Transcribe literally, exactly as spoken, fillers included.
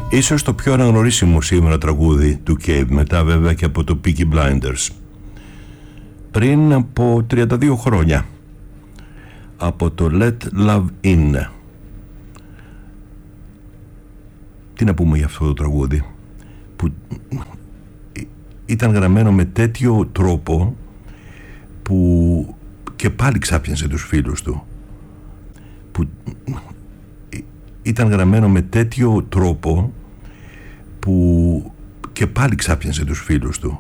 Ίσως το πιο αναγνωρίσιμο σήμερα τραγούδι του Cave, μετά βέβαια και από το Peaky Blinders. Πριν από τριάντα δύο χρόνια, από το Let Love In. Τι να πούμε για αυτό το τραγούδι, που ήταν γραμμένο με τέτοιο τρόπο που και πάλι ξάπιασε τους φίλους του, που ήταν γραμμένο με τέτοιο τρόπο που και πάλι ξάπιασε τους φίλους του.